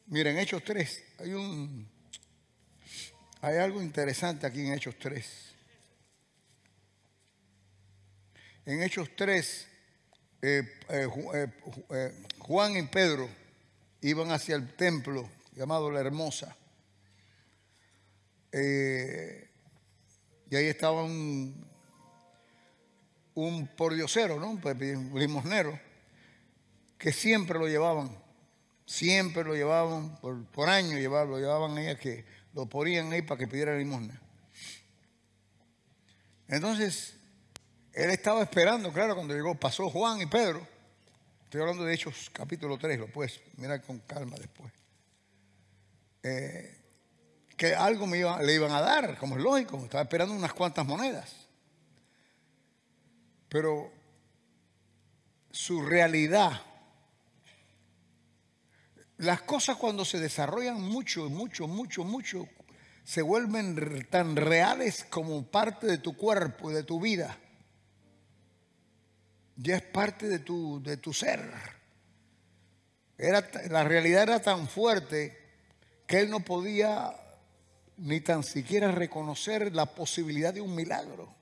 Miren, Hechos 3, hay algo interesante aquí en Hechos 3. En Hechos 3, Juan y Pedro iban hacia el templo llamado La Hermosa. Y ahí estaba un pordiosero, ¿no? Un limosnero, que siempre lo llevaban por años, lo llevaban ahí, que lo ponían ahí para que pidiera limosna. Entonces, él estaba esperando, claro, cuando llegó, pasó Juan y Pedro. Estoy hablando de Hechos capítulo 3, lo puedes mirar con calma después. Que algo le iban a dar, como es lógico, estaba esperando unas cuantas monedas. Pero su realidad, las cosas cuando se desarrollan mucho, se vuelven tan reales como parte de tu cuerpo y de tu vida. Ya es parte de tu ser. La realidad era tan fuerte que él no podía ni tan siquiera reconocer la posibilidad de un milagro.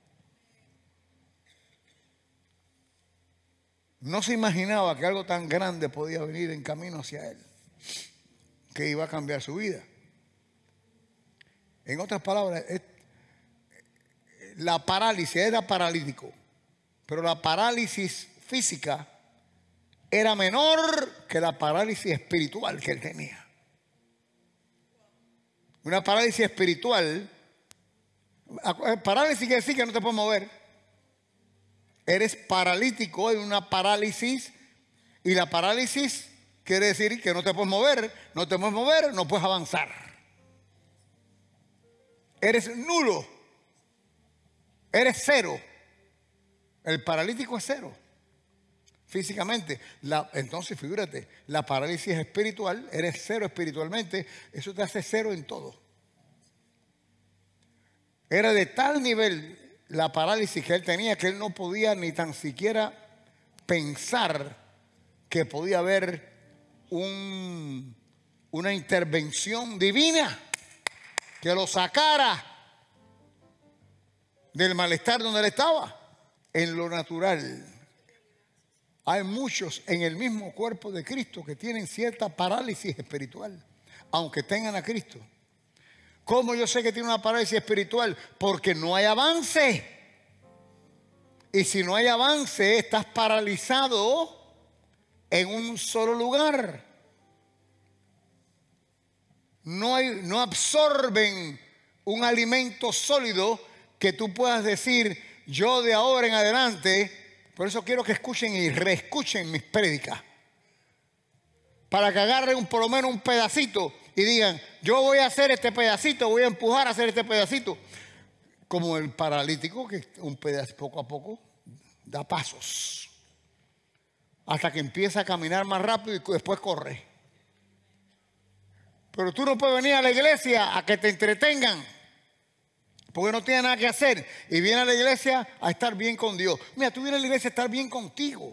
No se imaginaba que algo tan grande podía venir en camino hacia él, que iba a cambiar su vida. En otras palabras, la parálisis, era paralítico, pero la parálisis física era menor que la parálisis espiritual que él tenía. Una parálisis espiritual, parálisis quiere decir que no te puedes mover. Eres paralítico en una parálisis, y la parálisis quiere decir que no te puedes mover, no puedes avanzar. Eres nulo, eres cero. El paralítico es cero, físicamente. Entonces, figúrate, la parálisis espiritual, eres cero espiritualmente, eso te hace cero en todo. Era de tal nivel la parálisis que él tenía que él no podía ni tan siquiera pensar que podía haber una intervención divina que lo sacara del malestar donde él estaba. En lo natural, hay muchos en el mismo cuerpo de Cristo que tienen cierta parálisis espiritual, aunque tengan a Cristo. ¿Cómo yo sé que tiene una parálisis espiritual? Porque no hay avance. Y si no hay avance, estás paralizado en un solo lugar. No absorben un alimento sólido que tú puedas decir, yo de ahora en adelante. Por eso quiero que escuchen y reescuchen mis prédicas, para que agarren por lo menos un pedacito y digan, yo voy a hacer este pedacito, voy a empujar a hacer este pedacito. Como el paralítico, que un pedazo poco a poco da pasos hasta que empieza a caminar más rápido y después corre. Pero tú no puedes venir a la iglesia a que te entretengan, porque no tiene nada que hacer, y viene a la iglesia a estar bien con Dios. Mira, tú vienes a la iglesia a estar bien contigo.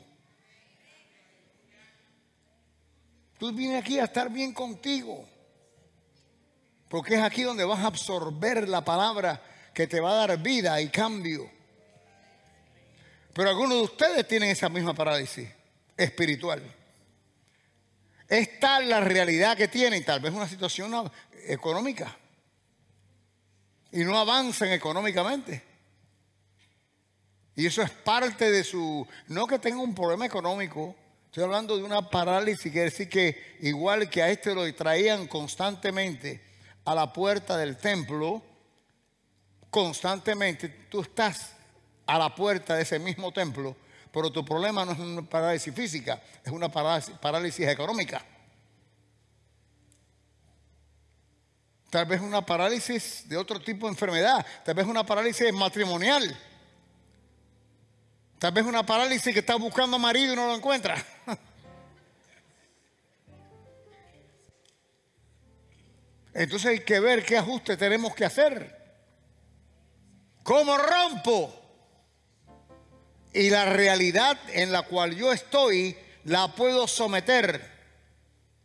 Tú vienes aquí a estar bien contigo, porque es aquí donde vas a absorber la palabra que te va a dar vida y cambio. Pero algunos de ustedes tienen esa misma parálisis espiritual. Es tal la realidad que tienen, tal vez una situación económica, y no avanzan económicamente. Y eso es parte de no que tenga un problema económico. Estoy hablando de una parálisis, quiere decir que igual que a este lo traían constantemente a la puerta del templo, constantemente tú estás a la puerta de ese mismo templo, pero tu problema no es una parálisis física, es una parálisis económica. Tal vez una parálisis de otro tipo de enfermedad, tal vez una parálisis matrimonial, tal vez una parálisis que está buscando marido y no lo encuentra. Entonces hay que ver qué ajuste tenemos que hacer. ¿Cómo rompo? Y la realidad en la cual yo estoy la puedo someter